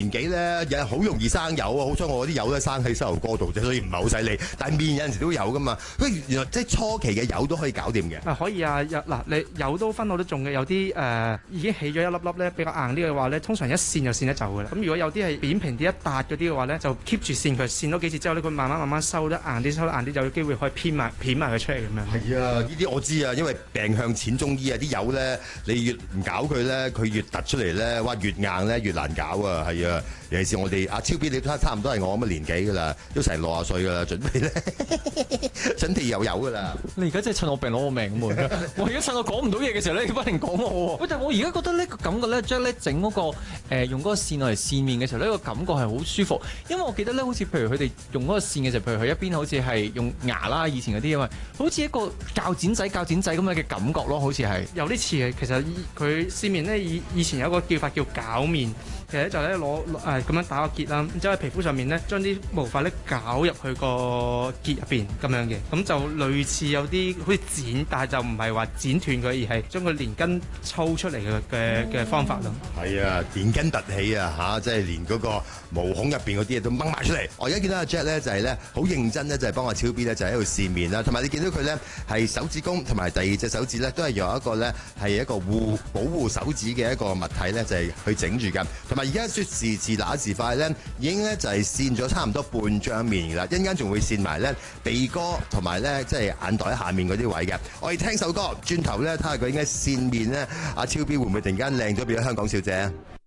年紀咧，又好容易生疣啊！好彩我啲疣咧生喺膝頭哥度啫，所以唔係好犀利。但係面有陣時都有噶嘛。喂，原來即係初期嘅疣都可以搞掂嘅。 可以啊，嗱，你疣都分好多種嘅，有啲已經起咗一粒粒咧，比較硬啲嘅話咧，通常一線就線得走噶啦。咁如果有啲係扁平啲一笪嗰啲嘅話咧，就 keep 住線佢，線多幾次之後咧，佢慢慢收得硬啲，收得硬啲，就有機會可以片埋佢出嚟咁樣。 係啊，呢啲我知啊，因為病向淺中醫啊，啲疣咧你越唔搞佢咧，佢越突出嚟咧，哇越硬咧越難搞啊，係啊。尤其是我哋阿超 B，你差唔多係我咁嘅年紀㗎啦，都成60歲㗎啦，準備咧準備又有㗎啦。 你而家真係趁我病攞我命喎！我而家趁我講唔到嘢嘅時候咧，你不停講我喎。喂，但係我而家覺得呢個感覺咧，Jack 咧整嗰個用嗰個線落嚟線面嘅時候呢，個感覺係好舒服。因為我記得咧，好似譬如佢哋用嗰個線嘅時候，譬如佢一邊好似係用牙啦，以前嗰啲啊嘛，好似一個鉸剪仔咁樣嘅感覺咯，好似係有啲似嘅。其實佢線面咧以前有一個叫法叫絞面。其實就咧攞咁樣打個結啦，然之後喺皮膚上面咧將啲毛髮咧攪入去個結入邊咁樣嘅，咁就類似有啲好似剪，但係就唔係話剪斷佢，而係將個連根抽出嚟嘅方法咯。 係啊，連根突起啊嚇，即係連嗰個毛孔入邊嗰啲嘢都掹埋出嚟。我而家見到阿 Jack 咧就係咧好認真咧，就係幫阿超 B 咧就喺度線面啦，同埋你見到佢咧係手指公同埋第二隻手指咧都係用一個咧係一個保護手指嘅一個物體咧就係去整住㗎。而家說時遲那時快咧，已經咧就係線咗差唔多半張面㗎啦，一陣間仲會線埋咧鼻哥同埋咧即係眼袋下面嗰啲位嘅。我哋聽首歌，轉頭咧睇下佢應該線面咧，阿超 B 會唔會突然間靚咗變咗香港小姐啊？